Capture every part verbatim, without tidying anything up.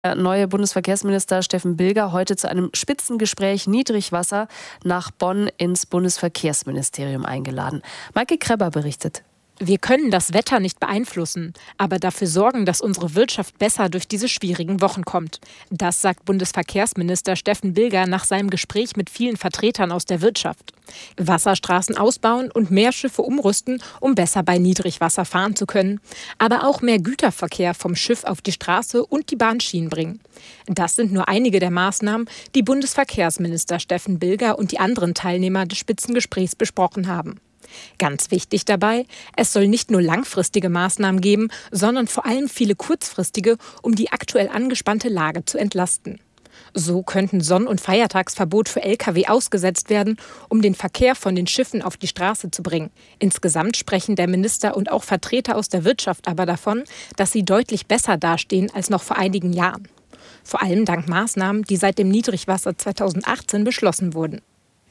Der neue Bundesverkehrsminister Steffen Bilger heute zu einem Spitzengespräch Niedrigwasser nach Bonn ins Bundesverkehrsministerium eingeladen. Maike Kreber berichtet. Wir können das Wetter nicht beeinflussen, aber dafür sorgen, dass unsere Wirtschaft besser durch diese schwierigen Wochen kommt. Das sagt Bundesverkehrsminister Steffen Bilger nach seinem Gespräch mit vielen Vertretern aus der Wirtschaft. Wasserstraßen ausbauen und mehr Schiffe umrüsten, um besser bei Niedrigwasser fahren zu können. Aber auch mehr Güterverkehr vom Schiff auf die Straße und die Bahnschienen bringen. Das sind nur einige der Maßnahmen, die Bundesverkehrsminister Steffen Bilger und die anderen Teilnehmer des Spitzengesprächs besprochen haben. Ganz wichtig dabei, es soll nicht nur langfristige Maßnahmen geben, sondern vor allem viele kurzfristige, um die aktuell angespannte Lage zu entlasten. So könnten Sonn- und Feiertagsverbot für L K W ausgesetzt werden, um den Verkehr von den Schiffen auf die Straße zu bringen. Insgesamt sprechen der Minister und auch Vertreter aus der Wirtschaft aber davon, dass sie deutlich besser dastehen als noch vor einigen Jahren. Vor allem dank Maßnahmen, die seit dem Niedrigwasser zweitausendachtzehn beschlossen wurden.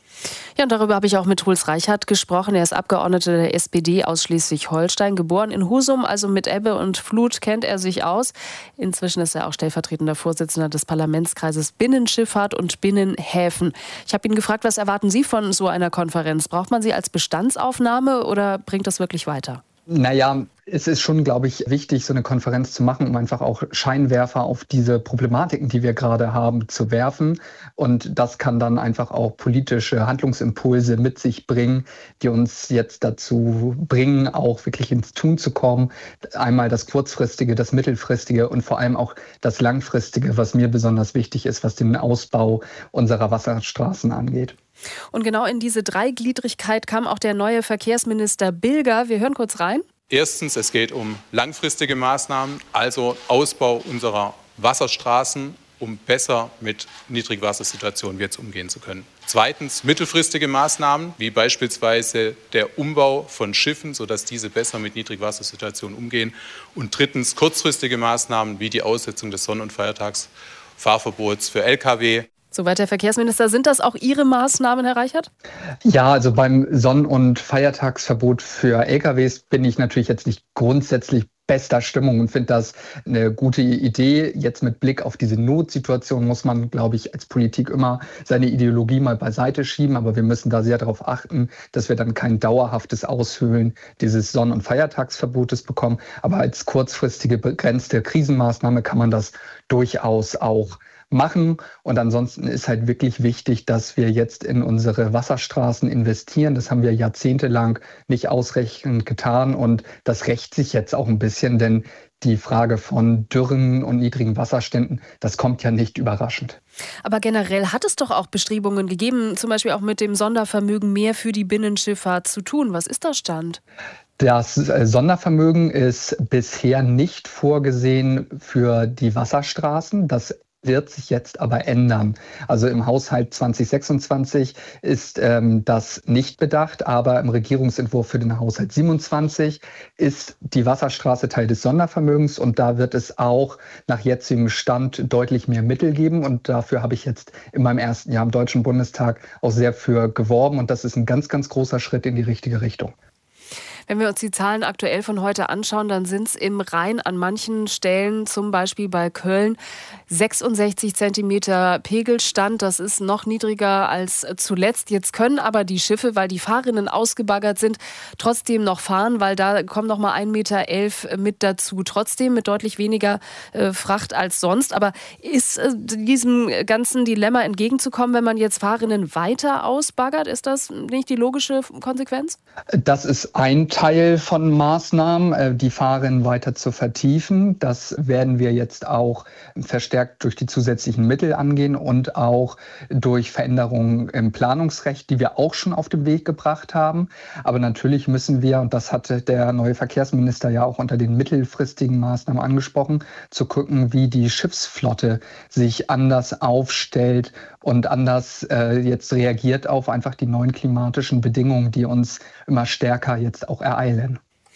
Ja, und darüber habe ich auch mit Truls Reichert gesprochen. Er ist Abgeordneter der S P D aus Schleswig-Holstein, geboren in Husum, also mit Ebbe und Flut kennt er sich aus. Inzwischen ist er auch stellvertretender Vorsitzender des Parlamentskreises Binnenschifffahrt und Binnenhäfen. Ich habe ihn gefragt, was erwarten Sie von so einer Konferenz? Braucht man sie als Bestandsaufnahme oder bringt das wirklich weiter? Naja, es ist schon, glaube ich, wichtig, so eine Konferenz zu machen, um einfach auch Scheinwerfer auf diese Problematiken, die wir gerade haben, zu werfen. Und das kann dann einfach auch politische Handlungsimpulse mit sich bringen, die uns jetzt dazu bringen, auch wirklich ins Tun zu kommen. Einmal das Kurzfristige, das Mittelfristige und vor allem auch das Langfristige, was mir besonders wichtig ist, was den Ausbau unserer Wasserstraßen angeht. Und genau in diese Dreigliedrigkeit kam auch der neue Verkehrsminister Bilger. Wir hören kurz rein. Erstens, es geht um langfristige Maßnahmen, also Ausbau unserer Wasserstraßen, um besser mit Niedrigwassersituationen jetzt umgehen zu können. Zweitens, mittelfristige Maßnahmen, wie beispielsweise der Umbau von Schiffen, sodass diese besser mit Niedrigwassersituationen umgehen. Und drittens, kurzfristige Maßnahmen, wie die Aussetzung des Sonn- und Feiertagsfahrverbots für L K W. Soweit der Verkehrsminister. Sind das auch Ihre Maßnahmen, Herr Reichert? Ja, also beim Sonn- und Feiertagsverbot für L K Ws bin ich natürlich jetzt nicht grundsätzlich bester Stimmung und finde das eine gute Idee. Jetzt mit Blick auf diese Notsituation muss man, glaube ich, als Politik immer seine Ideologie mal beiseite schieben. Aber wir müssen da sehr darauf achten, dass wir dann kein dauerhaftes Aushöhlen dieses Sonn- und Feiertagsverbotes bekommen. Aber als kurzfristige begrenzte Krisenmaßnahme kann man das durchaus auch machen. Und ansonsten ist halt wirklich wichtig, dass wir jetzt in unsere Wasserstraßen investieren. Das haben wir jahrzehntelang nicht ausreichend getan und das rächt sich jetzt auch ein bisschen, denn die Frage von Dürren und niedrigen Wasserständen, das kommt ja nicht überraschend. Aber generell hat es doch auch Bestrebungen gegeben, zum Beispiel auch mit dem Sondervermögen mehr für die Binnenschifffahrt zu tun. Was ist der Stand? Das Sondervermögen ist bisher nicht vorgesehen für die Wasserstraßen. Das wird sich jetzt aber ändern. Also im Haushalt zwanzig sechsundzwanzig ist ähm, das nicht bedacht, aber im Regierungsentwurf für den Haushalt siebenundzwanzig ist die Wasserstraße Teil des Sondervermögens und da wird es auch nach jetzigem Stand deutlich mehr Mittel geben und dafür habe ich jetzt in meinem ersten Jahr im Deutschen Bundestag auch sehr für geworben und das ist ein ganz, ganz großer Schritt in die richtige Richtung. Wenn wir uns die Zahlen aktuell von heute anschauen, dann sind es im Rhein an manchen Stellen, zum Beispiel bei Köln, sechsundsechzig Zentimeter Pegelstand. Das ist noch niedriger als zuletzt. Jetzt können aber die Schiffe, weil die Fahrrinnen ausgebaggert sind, trotzdem noch fahren, weil da kommt noch mal ein Meter elf mit dazu. Trotzdem mit deutlich weniger äh, Fracht als sonst. Aber ist äh, diesem ganzen Dilemma entgegenzukommen, wenn man jetzt Fahrrinnen weiter ausbaggert? Ist das nicht die logische Konsequenz? Das ist ein Teil von Maßnahmen, die Fahrrinnen weiter zu vertiefen. Das werden wir jetzt auch verstärkt durch die zusätzlichen Mittel angehen und auch durch Veränderungen im Planungsrecht, die wir auch schon auf den Weg gebracht haben. Aber natürlich müssen wir, und das hatte der neue Verkehrsminister ja auch unter den mittelfristigen Maßnahmen angesprochen, zu gucken, wie die Schiffsflotte sich anders aufstellt und anders äh, jetzt reagiert auf einfach die neuen klimatischen Bedingungen, die uns immer stärker jetzt auch ereilen.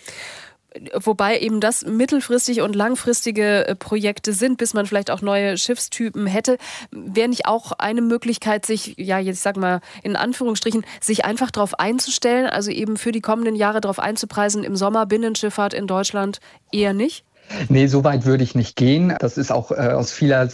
Wobei eben das mittelfristige und langfristige Projekte sind, bis man vielleicht auch neue Schiffstypen hätte. Wäre nicht auch eine Möglichkeit, sich, ja, jetzt sag mal in Anführungsstrichen, sich einfach darauf einzustellen, also eben für die kommenden Jahre darauf einzupreisen, im Sommer Binnenschifffahrt in Deutschland eher nicht? Nee, so weit würde ich nicht gehen. Das ist auch äh, aus vieler